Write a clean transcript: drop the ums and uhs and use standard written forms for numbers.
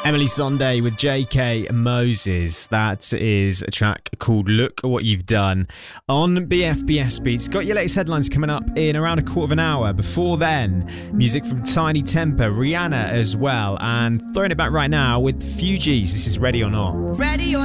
Emily Sonde with JK Moses. That is a track called Look at What You've Done on BFBS Beats. Got your latest headlines coming up in around a quarter of an hour. Before then, music from Tiny Temper, Rihanna as well. And throwing it back right now with Fugees. This is Ready or Not. Ready or